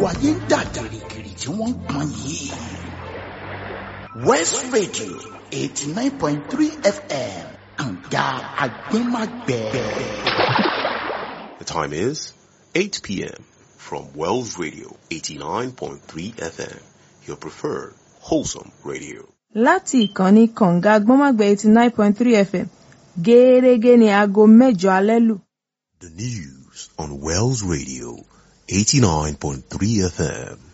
ayé ń dà gìrìgìrì tí wọ́n ń pọn yìí. West Radio 89.3 FM kànga agbẹ́magbẹ́. The time is 8 p.m. from Wells Radio 89.3 FM, your preferred wholesome radio. Láti ìkànnì kànga agbọ́nmágbẹ́ 89.3 FM, gẹ́rẹ́gẹ́ ní aago 8 alẹ́ lù. The news on Wells Radio 89.3 FM.